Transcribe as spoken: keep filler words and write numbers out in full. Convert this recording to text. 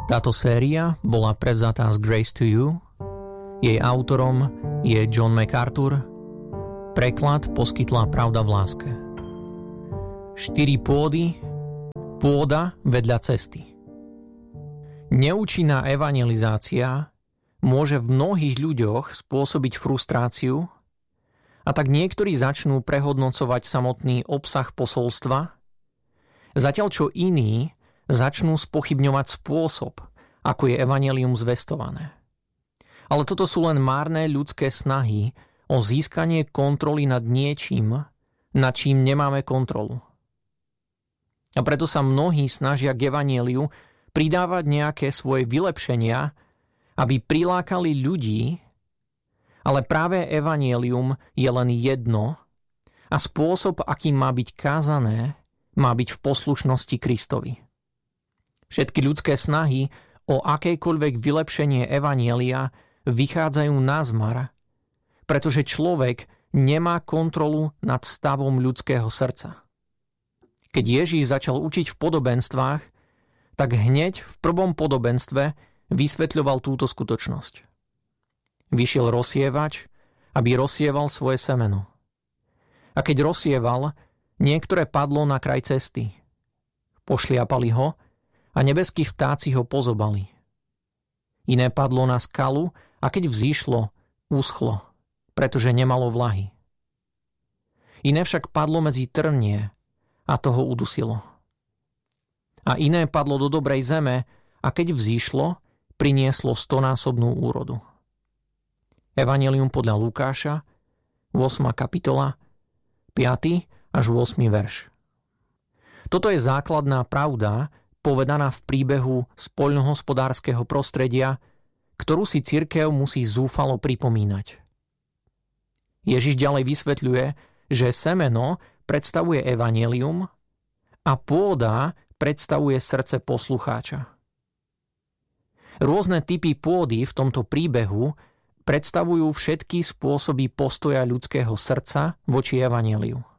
Táto séria bola prevzatá z Grace to You, jej autorom je John MacArthur, preklad poskytla Pravda v láske. Štyri pôdy, pôda vedľa cesty. Neúčinná evangelizácia môže v mnohých ľuďoch spôsobiť frustráciu, a tak niektorí začnú prehodnocovať samotný obsah posolstva, zatiaľ čo iní začnú spochybňovať spôsob, ako je evanjelium zvestované. Ale toto sú len márne ľudské snahy o získanie kontroly nad niečím, nad čím nemáme kontrolu. A preto sa mnohí snažia k evanjeliu pridávať nejaké svoje vylepšenia, aby prilákali ľudí, ale práve evanjelium je len jedno a spôsob, akým má byť kázané, má byť v poslušnosti Kristovi. Všetky ľudské snahy o akékoľvek vylepšenie evanjelia vychádzajú na zmar, pretože človek nemá kontrolu nad stavom ľudského srdca. Keď Ježíš začal učiť v podobenstvách, tak hneď v prvom podobenstve vysvetľoval túto skutočnosť. Vyšiel rozsievač, aby rozsieval svoje semeno. A keď rozsieval, niektoré padlo na kraj cesty. Pošliapali ho a nebeskí vtáci ho pozobali. Iné padlo na skalu a keď vzýšlo, uschlo, pretože nemalo vlahy. Iné však padlo medzi trnie a toho udusilo. A iné padlo do dobrej zeme a keď vzýšlo, prinieslo stonásobnú úrodu. Evanjelium podľa Lukáša, ôsma kapitola, piaty až ôsmy verš. Toto je základná pravda, povedaná v príbehu z poľnohospodárskeho prostredia, ktorú si cirkev musí zúfalo pripomínať. Ježiš ďalej vysvetľuje, že semeno predstavuje evanjelium a pôda predstavuje srdce poslucháča. Rôzne typy pôdy v tomto príbehu predstavujú všetky spôsoby postoja ľudského srdca voči evanjeliu.